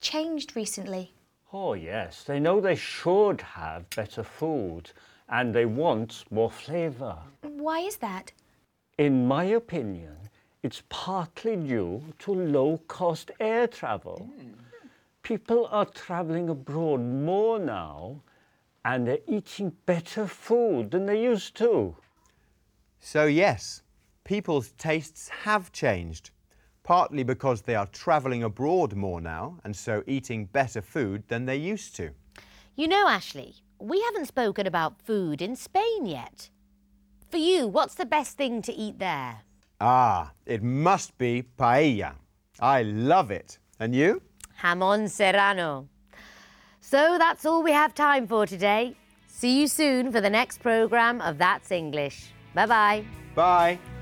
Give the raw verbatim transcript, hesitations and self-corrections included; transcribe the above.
changed recently? Oh yes, they know they should have better food and they want more flavour. Why is that? In my opinion, it's partly due to low-cost air travel. Mm. People are travelling abroad more now and they're eating better food than they used to. So yes, people's tastes have changed, partly because they are travelling abroad more now and so eating better food than they used to. You know, Ashley, we haven't spoken about food in Spain yet. For you, what's the best thing to eat there? Ah, it must be paella. I love it. And you? Jamón serrano. So that's all we have time for today. See you soon for the next programme of That's English. Bye-bye. Bye.